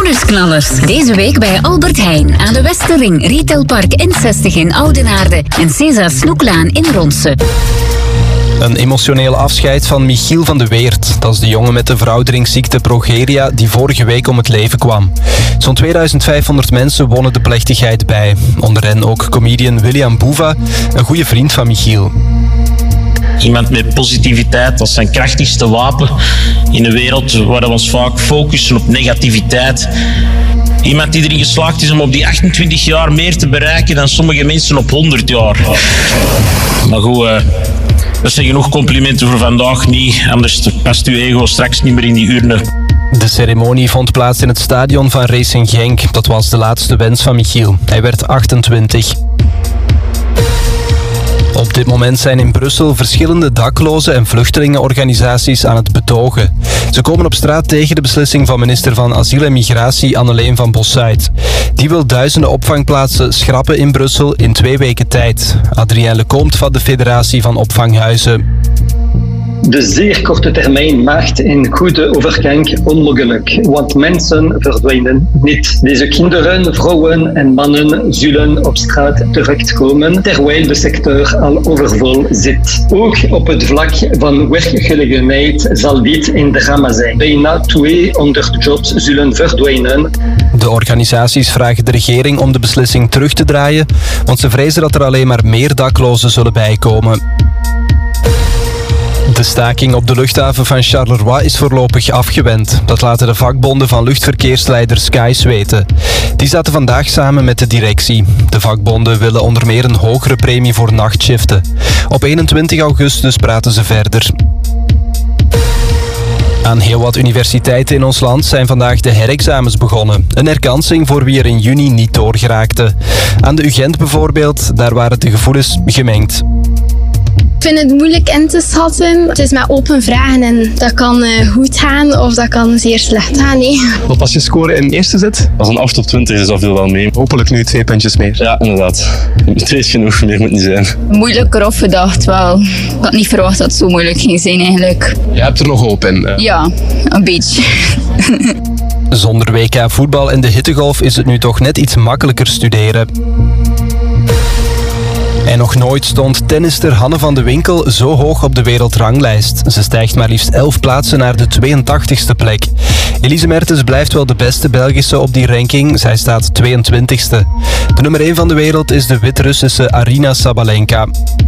Nieuwsknallers. Deze week bij Albert Heijn aan de Westerring, Retailpark N60 in Oudenaarde en César Snoeklaan in Ronse. Een emotioneel afscheid van Michiel van de Weert. Dat is de jongen met de verouderingsziekte progeria die vorige week om het leven kwam. Zo'n 2500 mensen wonen de plechtigheid bij. Onder hen ook comedian William Boeva, een goede vriend van Michiel. Iemand met positiviteit, dat is zijn krachtigste wapen in een wereld waar we ons vaak focussen op negativiteit. Iemand die erin geslaagd is om op die 28 jaar meer te bereiken dan sommige mensen op 100 jaar. Maar goed, dat zijn genoeg complimenten voor vandaag niet, anders past uw ego straks niet meer in die urne. De ceremonie vond plaats in het stadion van Racing Genk. Dat was de laatste wens van Michiel. Hij werd 28. Op dit moment zijn in Brussel verschillende daklozen en vluchtelingenorganisaties aan het betogen. Ze komen op straat tegen de beslissing van minister van Asiel en Migratie Anneleen van Bossuyt. Die wil duizenden opvangplaatsen schrappen in Brussel in 2 weken tijd. Adrien Lecomte van de Federatie van Opvanghuizen. De zeer korte termijn maakt een goede overgang onmogelijk, want mensen verdwijnen niet. Deze kinderen, vrouwen en mannen zullen op straat terechtkomen, terwijl de sector al overvol zit. Ook op het vlak van werkgelegenheid zal dit een drama zijn. Bijna 200 jobs zullen verdwijnen. De organisaties vragen de regering om de beslissing terug te draaien, want ze vrezen dat er alleen maar meer daklozen zullen bijkomen. De staking op de luchthaven van Charleroi is voorlopig afgewend. Dat laten de vakbonden van luchtverkeersleider Skies weten. Die zaten vandaag samen met de directie. De vakbonden willen onder meer een hogere premie voor nachtshiften. Op 21 augustus praten ze verder. Aan heel wat universiteiten in ons land zijn vandaag de herexamens begonnen. Een herkansing voor wie er in juni niet doorgeraakte. Aan de UGent bijvoorbeeld, daar waren de gevoelens gemengd. Ik vind het moeilijk in te schatten. Het is met open vragen en dat kan goed gaan of dat kan zeer slecht gaan. Nee. Wat was je score in eerste zit? Dat is een 8 op 20, dus dat viel wel mee. Hopelijk nu 2 puntjes meer. Ja, inderdaad. 2 is genoeg, meer moet niet zijn. Moeilijker of gedacht wel. Ik had niet verwacht dat het zo moeilijk ging zijn eigenlijk. Je hebt er nog hoop in. Ja, een beetje. Zonder WK voetbal en de hittegolf is het nu toch net iets makkelijker studeren. En nog nooit stond tennister Hanne van de Winkel zo hoog op de wereldranglijst. Ze stijgt maar liefst 11 plaatsen naar de 82e plek. Elise Mertens blijft wel de beste Belgische op die ranking. Zij staat 22e. De nummer 1 van de wereld is de Wit-Russische Arina Sabalenka.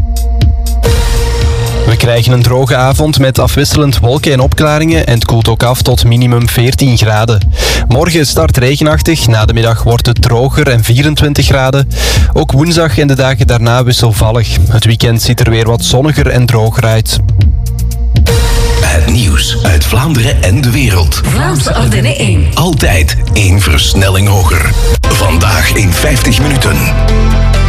We krijgen een droge avond met afwisselend wolken en opklaringen en het koelt ook af tot minimum 14 graden. Morgen start regenachtig, na de middag wordt het droger en 24 graden. Ook woensdag en de dagen daarna wisselvallig. Het weekend ziet er weer wat zonniger en droger uit. Het nieuws uit Vlaanderen en de wereld. Vlaamse Ardenne 1. Altijd 1 versnelling hoger. Vandaag in 50 minuten.